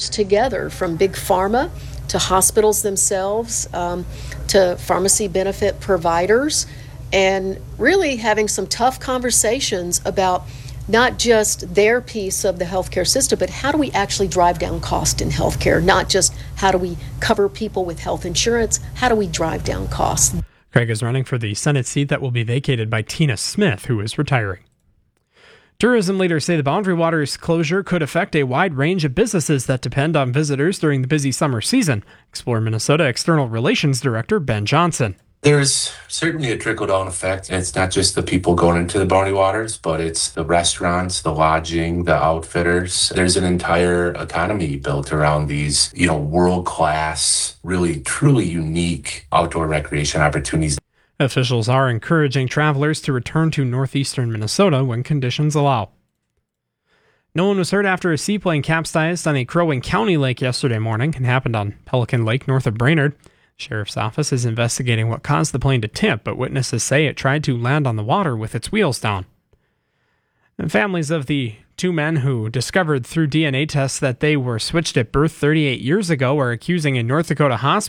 worked together, from big pharma to hospitals themselves, to pharmacy benefit providers, and really having some tough conversations about not just their piece of the healthcare system, but how do we actually drive down cost in healthcare? Not just how do we cover people with health insurance, how do we drive down costs? Craig is running for the Senate seat that will be vacated by Tina Smith, who is retiring. Tourism leaders say the Boundary Waters closure could affect a wide range of businesses that depend on visitors during the busy summer season. Explore Minnesota External Relations Director Ben Johnson. There's certainly a trickle-down effect. It's not just the people going into the Boundary Waters, but it's the restaurants, the lodging, the outfitters. There's an entire economy built around these, world-class, really, truly unique outdoor recreation opportunities. Officials are encouraging travelers to return to northeastern Minnesota when conditions allow. No one was hurt after a seaplane capsized on a Crow Wing County lake yesterday morning. It happened on Pelican Lake north of Brainerd. Sheriff's office is investigating what caused the plane to tip, but witnesses say it tried to land on the water with its wheels down. And families of the two men who discovered through DNA tests that they were switched at birth 38 years ago are accusing a North Dakota hospital